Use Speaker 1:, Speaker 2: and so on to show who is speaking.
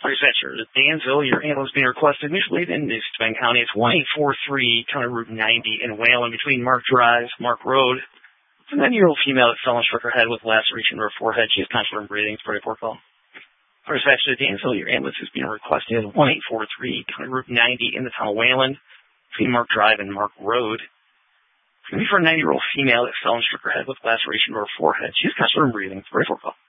Speaker 1: Dispatcher to Danville, your ambulance being requested. Initially in East Bend County, it's 1843, County Route 90 in Whalen between Mark Drive, Mark Road. It's a 9-year-old female that fell and struck her head with laceration to her forehead. She has constant breathing. It's a very poor call. Dispatcher to Danville, your ambulance is being requested. 1843, County Route 90 in the town of Whalen between Mark Drive and Mark Road. It's going to be for a 9-year-old female that fell and struck her head with laceration to her forehead. She has constant breathing. It's a very poor call.